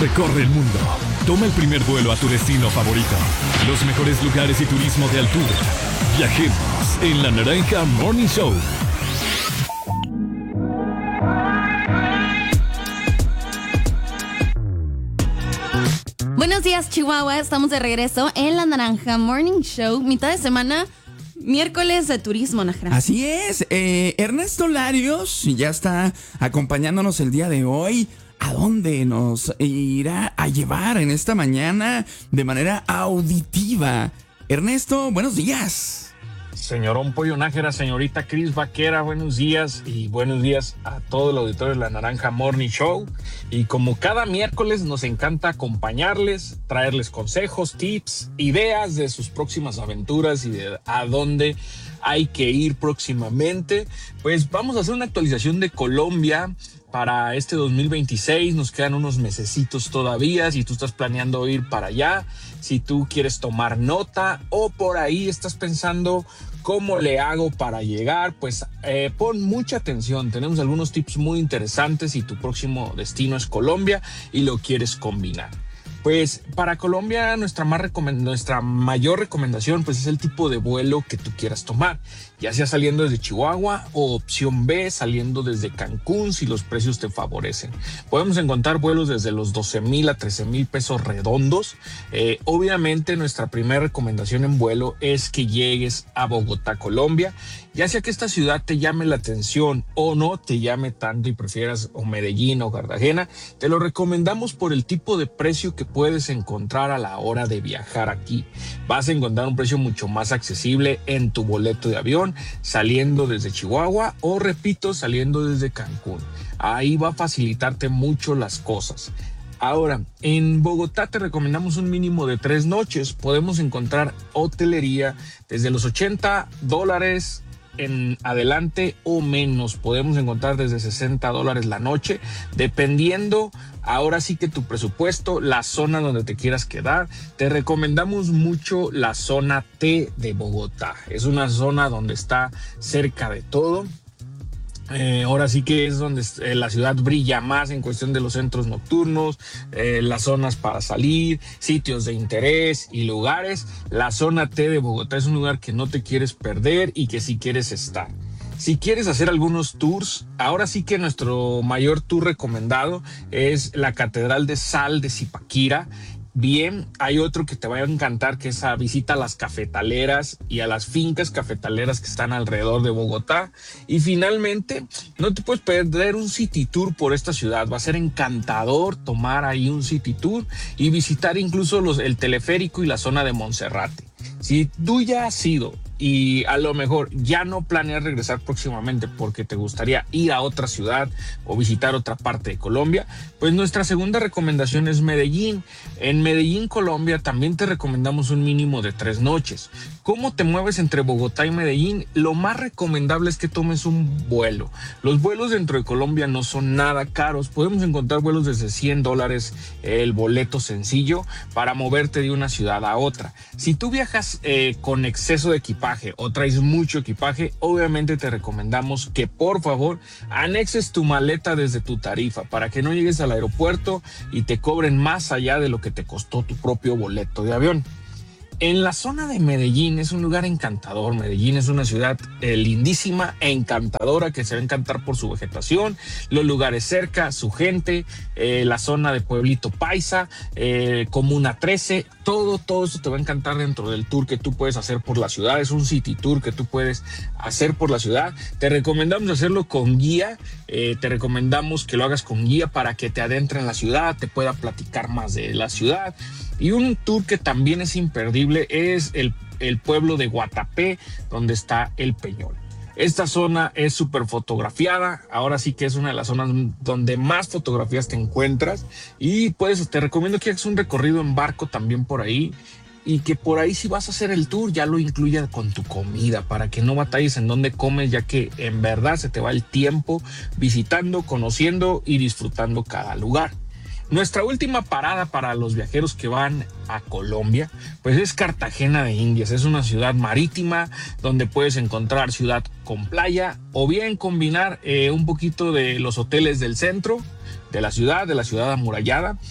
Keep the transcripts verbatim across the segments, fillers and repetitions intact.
Recorre el mundo. Toma el primer vuelo a tu destino favorito. Los mejores lugares y turismo de altura. Viajemos en La Naranja Morning Show. Buenos días, Chihuahua. Estamos de regreso en La Naranja Morning Show. Mitad de semana, miércoles de turismo, Najra. Así es. Eh, Ernesto Larios ya está acompañándonos el día de hoy. ¿A dónde nos irá a llevar en esta mañana de manera auditiva? Ernesto, buenos días. Señorón Pollo Nájera, señorita Cris Vaquera, buenos días y buenos días a todo el auditorio de La Naranja Morning Show. Y como cada miércoles nos encanta acompañarles, traerles consejos, tips, ideas de sus próximas aventuras y de a dónde hay que ir próximamente. Pues vamos a hacer una actualización de Colombia para este dos mil veintiséis. Nos quedan unos mesecitos todavía. Si tú estás planeando ir para allá, si tú quieres tomar nota o por ahí estás pensando cómo le hago para llegar, pues eh, pon mucha atención. Tenemos algunos tips muy interesantes si tu próximo destino es Colombia y lo quieres combinar. Pues para Colombia nuestra, más recomend- nuestra mayor recomendación pues es el tipo de vuelo que tú quieras tomar, ya sea saliendo desde Chihuahua o opción B, saliendo desde Cancún si los precios te favorecen. Podemos encontrar vuelos desde los doce mil a trece mil pesos redondos. Eh, obviamente nuestra primera recomendación en vuelo es que llegues a Bogotá, Colombia, ya sea que esta ciudad te llame la atención o no te llame tanto y prefieras o Medellín o Cartagena, te lo recomendamos por el tipo de precio que puedes encontrar a la hora de viajar aquí. Vas a encontrar un precio mucho más accesible en tu boleto de avión saliendo desde Chihuahua o, repito, saliendo desde Cancún. Ahí va a facilitarte mucho las cosas. Ahora, en Bogotá te recomendamos un mínimo de tres noches. Podemos encontrar hotelería desde los ochenta dólares en adelante o menos. Podemos encontrar desde sesenta dólares la noche, dependiendo ahora sí que tu presupuesto, la zona donde te quieras quedar. Te recomendamos mucho la zona T de Bogotá. Es una zona donde está cerca de todo. Eh, ahora sí que es donde eh, la ciudad brilla más en cuestión de los centros nocturnos, eh, las zonas para salir, sitios de interés y lugares. La zona T de Bogotá es un lugar que no te quieres perder y que sí quieres estar. Si quieres hacer algunos tours, ahora sí que nuestro mayor tour recomendado es la Catedral de Sal de Zipaquirá. Bien, hay otro que te va a encantar, que es a visita a las cafetaleras y a las fincas cafetaleras que están alrededor de Bogotá. Y finalmente, no te puedes perder un city tour por esta ciudad. Va a ser encantador tomar ahí un city tour y visitar incluso los, el teleférico y la zona de Monserrate. Si tú ya has ido y a lo mejor ya no planeas regresar próximamente porque te gustaría ir a otra ciudad o visitar otra parte de Colombia, pues nuestra segunda recomendación es Medellín. En Medellín, Colombia, también te recomendamos un mínimo de tres noches. ¿Cómo te mueves entre Bogotá y Medellín? Lo más recomendable es que tomes un vuelo. Los vuelos dentro de Colombia no son nada caros. Podemos encontrar vuelos desde cien dólares el boleto sencillo para moverte de una ciudad a otra. Si tú viajas eh, con exceso de equipaje o traes mucho equipaje, obviamente te recomendamos que por favor anexes tu maleta desde tu tarifa para que no llegues al aeropuerto y te cobren más allá de lo que te costó tu propio boleto de avión. En la zona de Medellín es un lugar encantador. Medellín es una ciudad eh, lindísima e encantadora que se va a encantar por su vegetación, los lugares cerca, su gente, eh, la zona de Pueblito Paisa, eh, Comuna trece, todo, todo eso te va a encantar dentro del tour que tú puedes hacer por la ciudad. Es un city tour que tú puedes hacer por la ciudad. Te recomendamos hacerlo con guía, eh, te recomendamos que lo hagas con guía para que te adentre en la ciudad, te pueda platicar más de la ciudad. Y un tour que también es imperdible es el, el pueblo de Guatapé, donde está el Peñol. Esta zona es súper fotografiada. Ahora sí que es una de las zonas donde más fotografías te encuentras. Y pues te recomiendo que hagas un recorrido en barco también por ahí. Y que por ahí si vas a hacer el tour ya lo incluya con tu comida para que no batalles en dónde comes, ya que en verdad se te va el tiempo visitando, conociendo y disfrutando cada lugar. Nuestra última parada para los viajeros que van a Colombia, pues es Cartagena de Indias. Es una ciudad marítima donde puedes encontrar ciudad con playa o bien combinar eh, un poquito de los hoteles del centro de la ciudad, de la ciudad amurallada.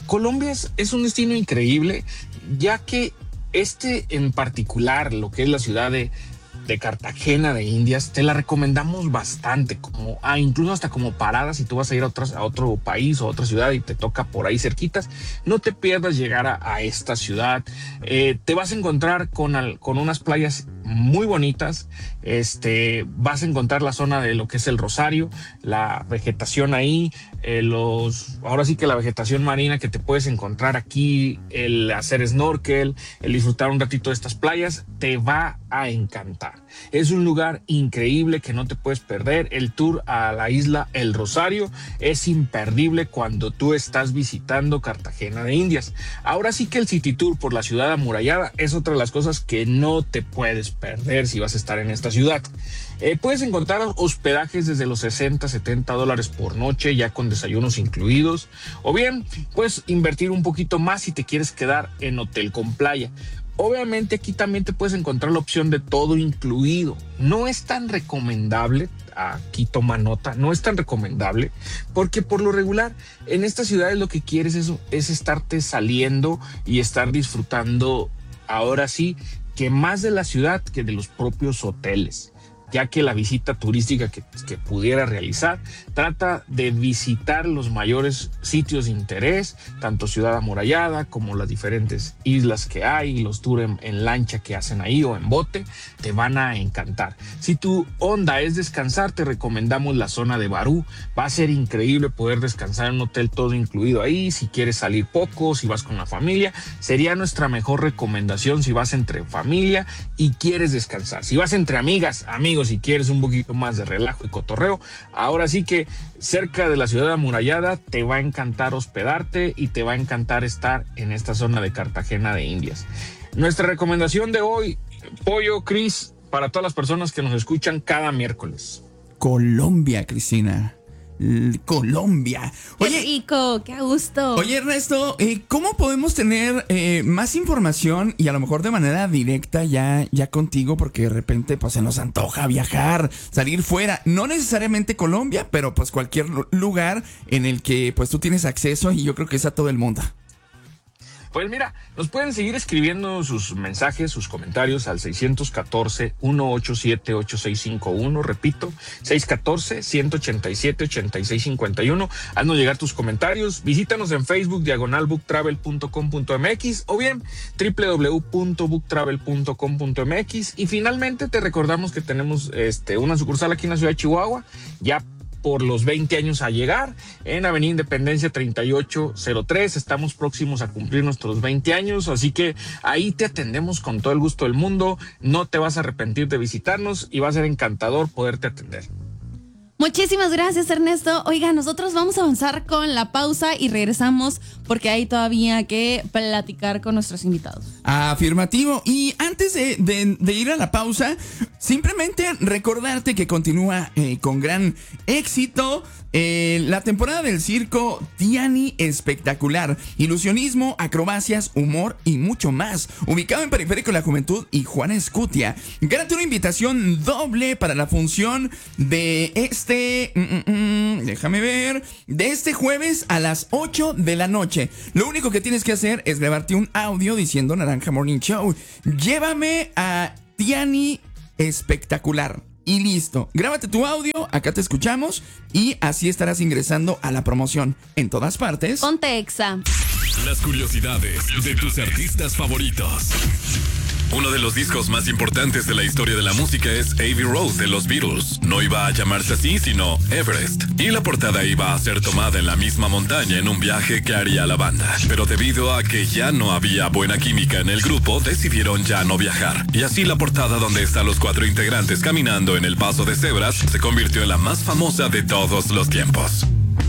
Colombia es, es un destino increíble, ya que este en particular, lo que es la ciudad de, de Cartagena de Indias, te la recomendamos bastante, como ah, incluso hasta como parada si tú vas a ir a, otras, a otro país o a otra ciudad y te toca por ahí cerquitas, no te pierdas llegar a, a esta ciudad. Eh, te vas a encontrar con, al, con unas playas muy bonitas. Este, vas a encontrar la zona de lo que es el Rosario, la vegetación ahí, eh, los, ahora sí que la vegetación marina que te puedes encontrar aquí, el hacer snorkel, el disfrutar un ratito de estas playas, te va a encantar. Es un lugar increíble que no te puedes perder. El tour a la isla El Rosario es imperdible cuando tú estás visitando Cartagena de Indias. Ahora sí que el City Tour por la ciudad amurallada es otra de las cosas que no te puedes perder si vas a estar en esta ciudad. Eh, puedes encontrar hospedajes desde los sesenta, setenta dólares por noche, ya con desayunos incluidos, o bien puedes invertir un poquito más si te quieres quedar en hotel con playa. Obviamente aquí también te puedes encontrar la opción de todo incluido. No es tan recomendable, aquí toma nota, no es tan recomendable, porque por lo regular en estas ciudades lo que quieres es, es estarte saliendo y estar disfrutando, ahora sí, que más de la ciudad que de los propios hoteles, ya que la visita turística que, que pudiera realizar trata de visitar los mayores sitios de interés, tanto Ciudad Amurallada como las diferentes islas que hay, los tours en, en lancha que hacen ahí o en bote, te van a encantar. Si tu onda es descansar, te recomendamos la zona de Barú. Va a ser increíble poder descansar en un hotel todo incluido ahí. Si quieres salir poco, si vas con la familia, sería nuestra mejor recomendación si vas entre familia y quieres descansar. Si vas entre amigas, amigos, si quieres un poquito más de relajo y cotorreo, ahora sí que cerca de la ciudad amurallada te va a encantar hospedarte y te va a encantar estar en esta zona de Cartagena de Indias. Nuestra recomendación de hoy, Pollo, Cris, para todas las personas que nos escuchan cada miércoles. Colombia, Cristina. L- Colombia. Qué rico, qué a gusto. Oye, Ernesto, eh, ¿cómo podemos tener eh, más información y a lo mejor de manera directa ya, ya contigo? Porque de repente pues se nos antoja viajar, salir fuera. No necesariamente Colombia, pero pues cualquier lugar en el que pues tú tienes acceso y yo creo que es a todo el mundo. Pues mira, nos pueden seguir escribiendo sus mensajes, sus comentarios al seis uno cuatro, uno ocho siete, ocho seis cinco uno, repito, seis uno cuatro, uno ocho siete, ocho seis cinco uno. Haznos llegar tus comentarios, visítanos en Facebook, diagonal book travel punto com punto m x o bien doble u doble u doble u punto book travel punto com punto m x. Y finalmente te recordamos que tenemos este, una sucursal aquí en la ciudad de Chihuahua, ya por los veinte años a llegar, en Avenida Independencia treinta y ocho cero tres. Estamos próximos a cumplir nuestros veinte años, así que ahí te atendemos con todo el gusto del mundo. No te vas a arrepentir de visitarnos y va a ser encantador poderte atender. Muchísimas gracias, Ernesto. Oiga, nosotros vamos a avanzar con la pausa y regresamos porque hay todavía que platicar con nuestros invitados. Afirmativo. Y antes de, de, de ir a la pausa, simplemente recordarte que continúa eh, con gran éxito eh, la temporada del circo Tiani Espectacular. Ilusionismo, acrobacias, humor y mucho más. Ubicado en Periférico de la Juventud y Juan Escutia. Gánate una invitación doble para la función de este... Mm, mm, déjame ver. De este jueves a las ocho de la noche. Lo único que tienes que hacer es grabarte un audio diciendo Naranja Morning Show. Llévame a Tiani Espectacular. Y listo, grábate tu audio, acá te escuchamos y así estarás ingresando a la promoción en todas partes. Ponte Exa. Las curiosidades de tus artistas favoritos. Uno de los discos más importantes de la historia de la música es Abbey Road de los Beatles. No iba a llamarse así, sino Everest. Y la portada iba a ser tomada en la misma montaña en un viaje que haría la banda. Pero debido a que ya no había buena química en el grupo, decidieron ya no viajar. Y así la portada donde están los cuatro integrantes caminando en el paso de cebras se convirtió en la más famosa de todos los tiempos.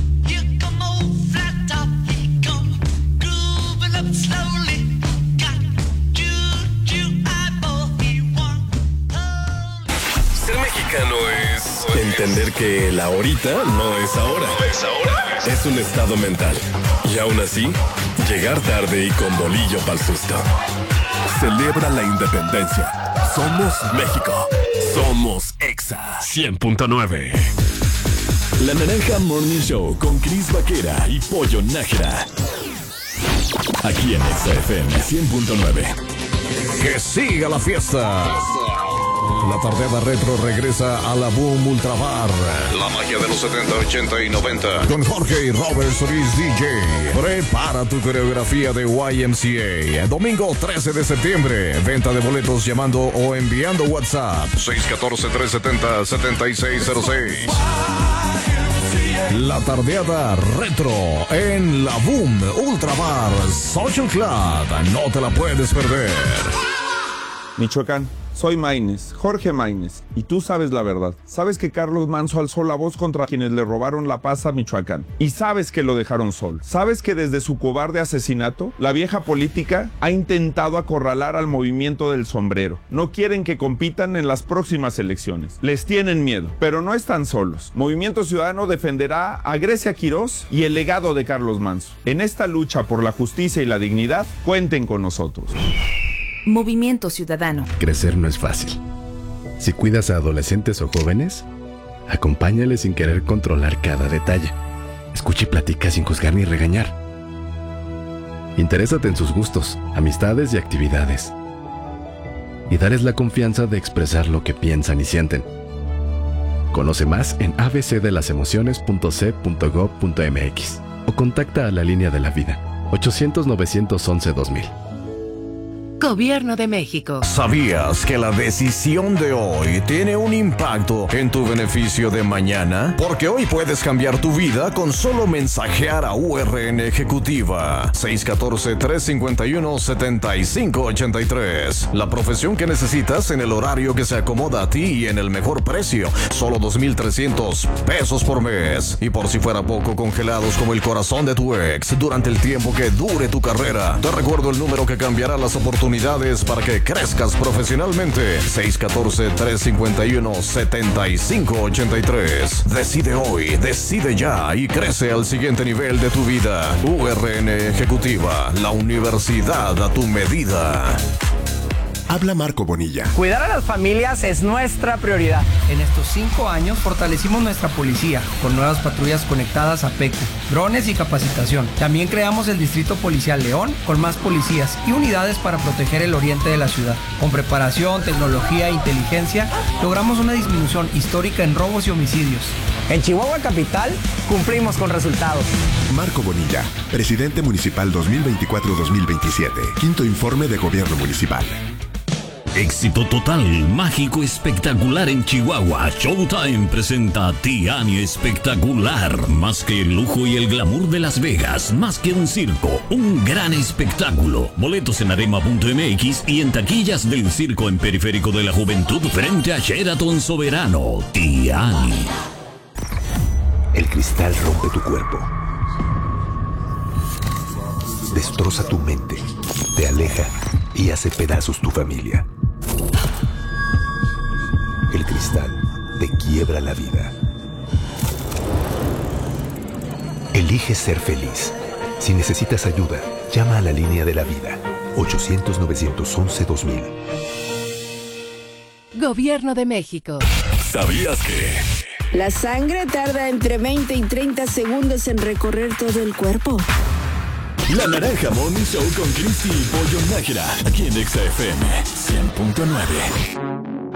No es entender que el ahorita no es ahora. No es ahora. Es un estado mental. Y aún así, llegar tarde y con bolillo pa'l susto. Celebra la independencia. Somos México. Somos Exa. cien punto nueve. La Naranja Morning Show con Cris Vaquera y Pollo Nájera. Aquí en Exa F M cien punto nueve. Que siga la fiesta. La tardeada retro regresa a la Boom Ultra Bar. La magia de los setenta, ochenta y noventa. Con Jorge y Robert Solís D J. Prepara tu coreografía de Y M C A. Domingo trece de septiembre. Venta de boletos llamando o enviando WhatsApp. seis uno cuatro, tres siete cero, siete seis cero seis. La tardeada retro en la Boom Ultra Bar Social Club. No te la puedes perder. Michoacán, soy Maínez, Jorge Maínez, y tú sabes la verdad. Sabes que Carlos Manso alzó la voz contra quienes le robaron la paz a Michoacán. Y sabes que lo dejaron solo. Sabes que desde su cobarde asesinato, la vieja política ha intentado acorralar al movimiento del sombrero. No quieren que compitan en las próximas elecciones. Les tienen miedo, pero no están solos. Movimiento Ciudadano defenderá a Grecia Quirós y el legado de Carlos Manso. En esta lucha por la justicia y la dignidad, cuenten con nosotros. Movimiento Ciudadano. Crecer no es fácil. Si cuidas a adolescentes o jóvenes, acompáñales sin querer controlar cada detalle. Escucha y platica sin juzgar ni regañar. Interésate en sus gustos, amistades y actividades. Y dales la confianza de expresar lo que piensan y sienten. Conoce más en a b c de las emociones punto c punto gov punto m x o contacta a la línea de la vida ochocientos, novecientos once, dos mil. Gobierno de México. ¿Sabías que la decisión de hoy tiene un impacto en tu beneficio de mañana? Porque hoy puedes cambiar tu vida con solo mensajear a U R N Ejecutiva. seis uno cuatro, tres cinco uno, siete cinco ocho tres. La profesión que necesitas en el horario que se acomoda a ti y en el mejor precio. Solo dos mil trescientos pesos por mes. Y por si fuera poco, congelados como el corazón de tu ex durante el tiempo que dure tu carrera. Te recuerdo el número que cambiará las oportunidades para que crezcas profesionalmente. seis uno cuatro, tres cinco uno, siete cinco ocho tres. Decide hoy, decide ya y crece al siguiente nivel de tu vida. U R N Ejecutiva, la universidad a tu medida. Habla Marco Bonilla. Cuidar a las familias es nuestra prioridad. En estos cinco años fortalecimos nuestra policía con nuevas patrullas conectadas a P E C U, drones y capacitación. También creamos el Distrito Policial León con más policías y unidades para proteger el oriente de la ciudad. Con preparación, tecnología e inteligencia, logramos una disminución histórica en robos y homicidios. En Chihuahua Capital, cumplimos con resultados. Marco Bonilla, presidente municipal dos mil veinticuatro a dos mil veintisiete. Quinto informe de gobierno municipal. Éxito total, mágico, espectacular en Chihuahua. Showtime presenta Tiani Espectacular. Más que el lujo y el glamour de Las Vegas, más que un circo, un gran espectáculo. Boletos en arema punto m x y en taquillas del circo en Periférico de la Juventud frente a Sheraton Soberano. Tiani. El cristal rompe tu cuerpo. Destroza tu mente, te aleja y hace pedazos tu familia. El cristal te quiebra la vida. Elige ser feliz. Si necesitas ayuda, llama a la línea de la vida. ochocientos, novecientos once, dos mil. Gobierno de México. ¿Sabías que la sangre tarda entre veinte y treinta segundos en recorrer todo el cuerpo? La Naranja Morning Show con Cristi y Pollo Nájera, aquí en Exa F M cien punto nueve.